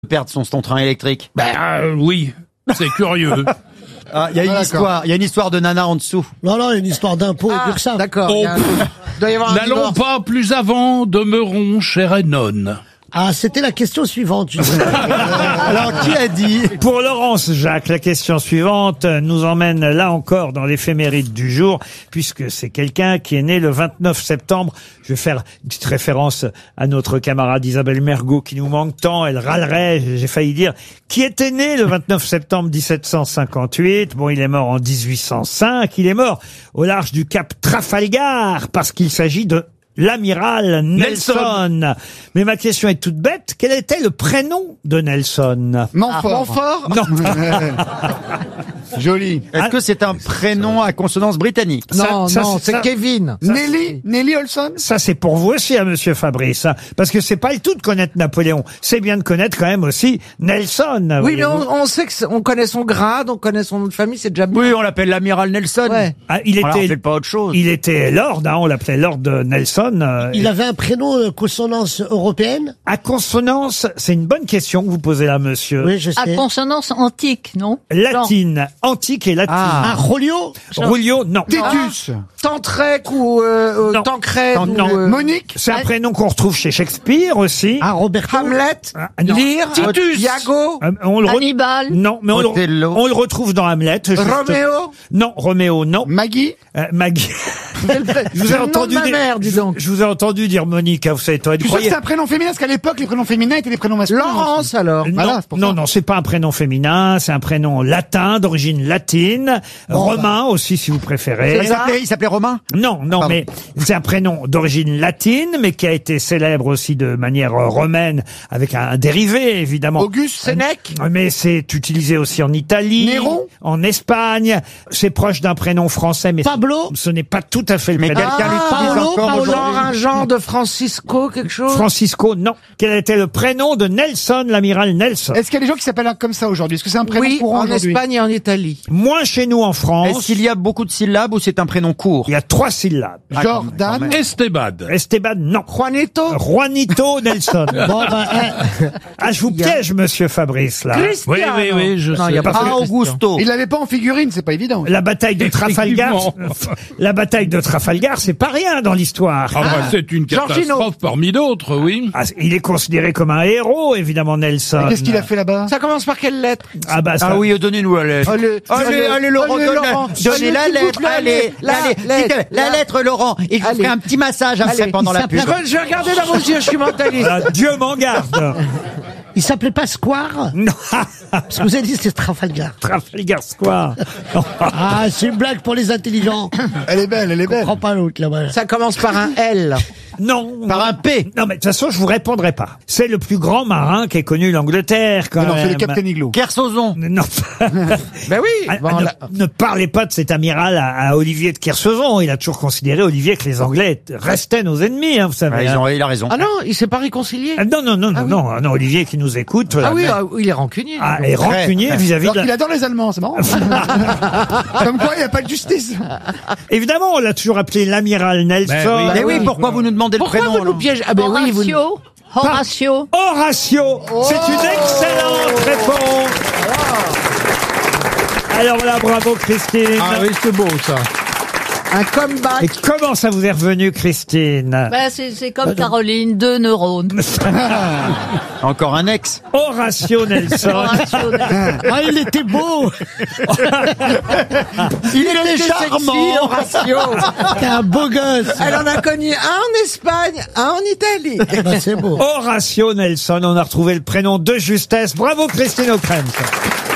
perdre son train électrique? Oui, c'est curieux. Il y a une histoire de nana en dessous. Non, une histoire d'impôt et ça. D'accord. Oh, Doit y avoir un N'allons divorce. pas plus avant, demeurons chez Renon. Ah, c'était la question suivante. Alors, qui a dit? Pour Laurence Jacques, la question suivante nous emmène là encore dans l'éphéméride du jour, puisque c'est quelqu'un qui est né le 29 septembre. Je vais faire une petite référence à notre camarade Isabelle Mergo qui nous manque tant. Elle râlerait, j'ai failli dire, qui était né le 29 septembre 1758. Bon, il est mort en 1805. Il est mort au large du cap Trafalgar parce qu'il s'agit de l'amiral Nelson. Mais ma question est toute bête. Quel était le prénom de Nelson? Montfort. Non. Joli. Est-ce que c'est un prénom à consonance britannique? Non, Ça, c'est Kevin. Nelly Olson. Ça, c'est pour vous aussi, hein, monsieur Fabrice. Hein, parce que c'est pas le tout de connaître Napoléon. C'est bien de connaître quand même aussi Nelson. Oui, mais voyez-vous. on sait on connaît son grade, on connaît son nom de famille, c'est déjà bien. Oui, on l'appelle l'amiral Nelson. Ouais. Ah, il On était, fait pas autre chose. il était Lord, hein, on l'appelait Lord Nelson. Il avait un prénom consonance européenne? À consonance, c'est une bonne question que vous posez là, monsieur. Oui, je À sais. consonance antique, non? Latine, antique et latine. Un Rolio? Rulio, non. Titus. Tantrec ou Non. Tancred Non. ou Monique. C'est un prénom qu'on retrouve chez Shakespeare aussi. Roberto? Hamlet, Ah, non. Lear, Titus. Iago, On le Hannibal. Non, mais Othello. on le retrouve dans Hamlet. juste. Roméo. Non, Roméo, non. Maggie. Maggie. Je vous ai C'est le nom entendu de ma dire, mère, dis donc. je vous ai entendu dire Monique, hein, vous savez, toi, Tu sais que c'est un prénom féminin parce qu'à l'époque, les prénoms féminins étaient des prénoms masculins. Laurence alors. Voilà, Non, c'est pour non, ça. non, c'est pas un prénom féminin, c'est un prénom latin, d'origine latine, romain aussi, si vous préférez. Il s'appelait Romain? Non, Pardon. mais c'est un prénom d'origine latine, mais qui a été célèbre aussi de manière romaine, avec un dérivé, évidemment. Auguste. Sénèque. Mais c'est utilisé aussi en Italie, Néron. en Espagne. C'est proche d'un prénom français, mais Pablo? ce n'est pas tout à fait le Mais prénom. quelqu'un l'utilise Paolo, encore Paolo. Genre aujourd'hui. un genre de Francisco, quelque chose. Francisco, non. Quel était le prénom de Nelson, l'amiral Nelson? Est-ce qu'il y a des gens qui s'appellent comme ça aujourd'hui? Est-ce que c'est un prénom Oui, courant en aujourd'hui? Espagne et en Italie. Moins chez nous en France. Est-ce qu'il y a beaucoup de syllabes ou c'est un prénom court? Il y a 3 syllabes. Jordan. Esteban. Esteban, non. Juanito. Juanito Nelson. Bon, Ah, je vous piège, monsieur Fabrice, là. Cristiano. Oui, je Non, sais. il y a pas Ah, Augusto. Il l'avait pas en figurine, c'est pas évident. La bataille de Trafalgar, Effectivement. la bataille de Trafalgar, c'est pas rien dans l'histoire. Ah, bah, c'est une Georgino. catastrophe parmi d'autres, oui. Ah, il est considéré comme un héros, évidemment, Nelson. Qu'est-ce qu'il a fait là-bas? Ça commence par quelle lettre? Ah bah ça. Ah oui, donnez-nous la lettre. Allez, Laurent, donnez la lettre, allez, la lettre, Laurent. Et je vous ferai un petit massage après pendant la pub. Je vais regarder dans vos yeux, je suis mentaliste. Ah, Dieu m'en garde. il s'appelait pas Square? Non. Parce que vous avez dit c'est Trafalgar. Trafalgar Square. Ah, c'est une blague pour les intelligents. Elle est belle, elle est Je belle. comprends pas l'autre là-bas. Ça commence par un L. Non. Par un P. Non, mais de toute façon, je vous répondrai pas. C'est le plus grand marin qu'ait connu l'Angleterre, quand Non, même. c'est le Capitaine Iglo. Kersozon. Non. Ben oui. Ah, Bon, ne, là- ne parlez pas de cet amiral à Olivier de Kersauzon. Il a toujours considéré, Olivier, que les Anglais restaient nos ennemis, hein, vous savez. Il a raison. Ah non, il s'est pas réconcilié. Ah, non, Ah oui. non, Olivier qui nous écoute. Ah oui, il est rancunier. Ah, donc. et rancunier vis-à-vis Alors de... qu'il adore les Allemands, c'est marrant. Comme quoi, il n'y a pas de justice. Évidemment, on l'a toujours appelé l'amiral Nelson. Ben oui. Mais oui, pourquoi vous nous demandez le Pourquoi prénom? vous nous alors piégez? Ah ben oui, vous. Horatio. Horatio. C'est une excellente réponse. Alors là, bravo Christine. Ah oui, c'est beau, ça. Un comeback. Et comment ça vous est revenu, Christine? Ben, c'est comme Caroline, 2 neurones. Encore un ex. Horatio Nelson. Horatio. Ah, il était beau. Il était charmant. Horatio. C'était un beau gosse. Elle en a connu un en Espagne, un en Italie. Eh ben, c'est beau. Horatio Nelson, on a retrouvé le prénom de justesse. Bravo Christine O'Krent.